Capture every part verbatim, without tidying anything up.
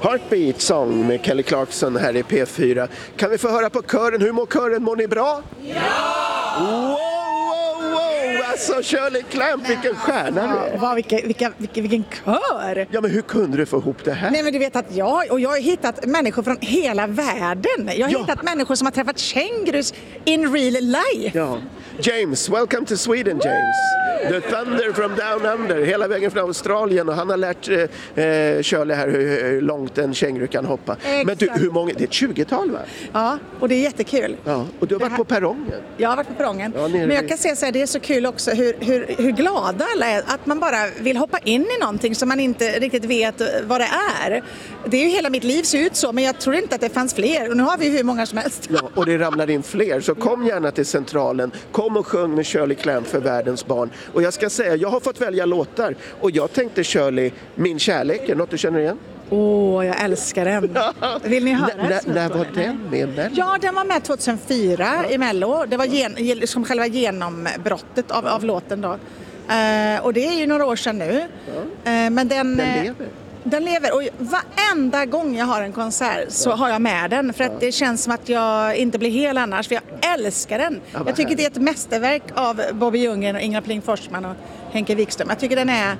Heartbeat Song med Kelly Clarkson här i P fyra. Kan vi få höra på kören? Hur mår kören? Mår ni bra? Ja! Wow, wow, wow! Alltså Shirley Clamp, vilken stjärna du är. Wow, vilken, vilken, vilken, vilken kör! Ja, men hur kunde du få ihop det här? Nej, men du vet att jag, och jag har hittat människor från hela världen. Jag har Ja. hittat människor som har träffat kängurus in real life. Ja. James, welcome to Sweden, James. The Thunder from Down Under, hela vägen från Australien, och han har lärt eh, Shirley här hur, hur långt en känguru kan hoppa. Exakt. Men du, hur många? Det är ett tjugotal, va? Ja, och det är jättekul. Ja, och du har varit på perrongen. Jag har varit på perrongen. Ja, nere men jag vid- kan säga så här, det är så kul också hur, hur, hur glada alla är. Att man bara vill hoppa in i någonting som man inte riktigt vet vad det är. Det är ju hela mitt liv ser ut så, men jag tror inte att det fanns fler. Och nu har vi hur många som helst. Ja, och det ramlar in fler, så kom gärna till Centralen. Kom och sjung med Shirley Clamp för världens barn. Och jag ska säga, jag har fått välja låtar. Och jag tänkte Shirley, Min kärlek, är något du känner igen? Åh, oh, jag älskar den. Vill ni höra? N- n- när var den med Mello? Ja, den var med tjugohundrafyra ja. i Mello. Det var gen, som själva genombrottet av, av låten då. Uh, och det är ju några år sedan nu. Ja. Uh, men den, Den lever. Den lever, och varenda gång jag har en konsert så har jag med den, för att det känns som att jag inte blir hel annars, för jag älskar den. Ja, vad jag tycker härligt. det är ett mästerverk av Bobby Ljunggren och Ingela Pling Forsman och Henke Wikström. Jag tycker den är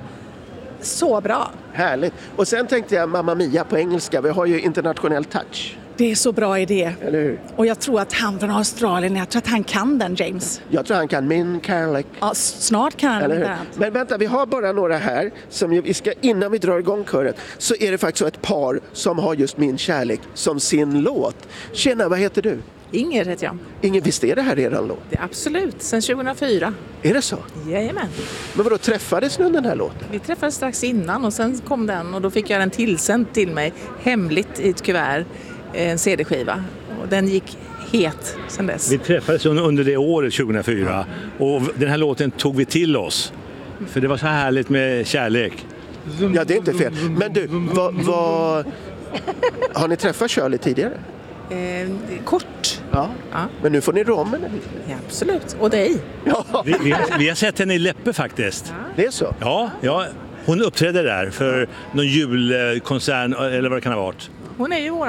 så bra. Härligt. Och sen tänkte jag Mamma Mia på engelska. Vi har ju internationell touch. Det är så bra idé. Eller hur? Och jag tror att han från Australien, jag tror att han kan den, James. Jag tror han kan Min kärlek. Ja, snart kan han Eller hur? den. Men vänta, vi har bara några här som ju, vi ska, innan vi drar igång köret, så är det faktiskt så ett par som har just Min kärlek som sin låt. Tjena, vad heter du? Inger heter jag. Ingen, visst är det här eran låt? Det är absolut, sen tjugohundrafyra. Är det så? Jajamän. Men vadå, träffades ni den här låten? Vi träffades strax innan och sen kom den och då fick jag den tillsänd till mig hemligt i ett kuvert, en C D-skiva. Och den gick het sen dess. Vi träffades under det året tjugohundrafyra och den här låten tog vi till oss. För det var så härligt med kärlek. Ja, det är inte fel. Men du, vad... vad... Har ni träffat Shirley tidigare? Eh, kort. Ja. Ja. Men nu får ni rå om henne. Ja, absolut. Och dig. Ja, Vi, vi, har, vi har sett henne i Läppe faktiskt. det är så. Ja, ja, hon uppträdde där för någon julkonsert eller vad det kan ha varit. Hon är ju vår